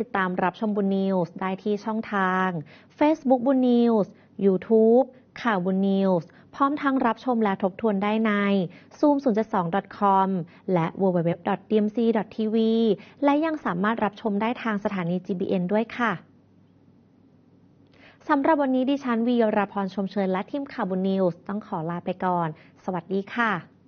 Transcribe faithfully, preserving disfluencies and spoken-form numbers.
ตามรับชมบุญนิวส์ได้ที่ช่องทาง Facebook บุญนิวส์ YouTube ข่าวบุญนิวส์พร้อมทั้งรับชมและทบทวนได้ใน ซูม ศูนย์ เจ็ด สอง ดอท คอม และ ดับเบิลยู ดับเบิลยู ดับเบิลยู ดอท ดี เอ็ม ซี ดอท ที วี และยังสามารถรับชมได้ทางสถานี จี บี เอ็น ด้วยค่ะสำหรับวันนี้ดิฉันวีรพรชมเชยและทีมข่าวบุญนิวส์ต้องขอลาไปก่อนสวัสดีค่ะ